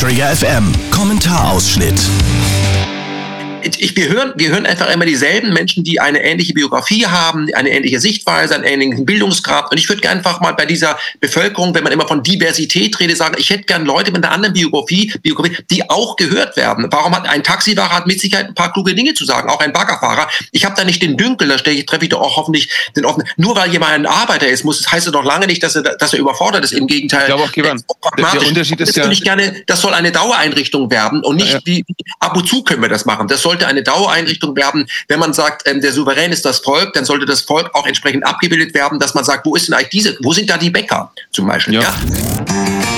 Trigger FM Kommentarausschnitt. Wir hören einfach immer dieselben Menschen, die eine ähnliche Biografie haben, eine ähnliche Sichtweise, einen ähnlichen Bildungsgrad. Und ich würde gerne einfach mal bei dieser Bevölkerung, wenn man immer von Diversität redet, sagen, ich hätte gerne Leute mit einer anderen Biografie, die auch gehört werden. Warum hat ein Taxifahrer hat mit Sicherheit ein paar kluge Dinge zu sagen, auch ein Baggerfahrer. Ich habe da nicht den Dünkel, treffe ich doch auch hoffentlich den offenen. Nur weil jemand ein Arbeiter ist, heißt es doch lange nicht, dass er überfordert ist. Im Gegenteil. Ich glaube auch, Gewan, der Unterschied ist ja... Das soll eine Dauereinrichtung werden und nicht wie ab und zu können wir das machen. Das sollte eine Dauereinrichtung werden. Wenn man sagt, der Souverän ist das Volk, dann sollte das Volk auch entsprechend abgebildet werden, dass man sagt, wo sind da die Bäcker zum Beispiel? Ja?